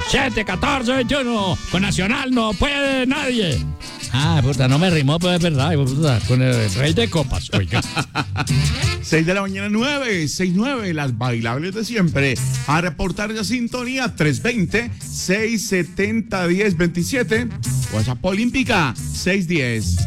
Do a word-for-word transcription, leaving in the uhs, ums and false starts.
siete, catorce, veintiuno. Con Nacional no puede nadie. Ah, puta, no me rimó, pero es verdad, puta, con el rey de copas, oiga. seis de la mañana, nueve, seis nueve, las bailables de siempre. A reportar la sintonía tres veinte, seiscientos setenta, diez veintisiete. WhatsApp Olímpica seis diez.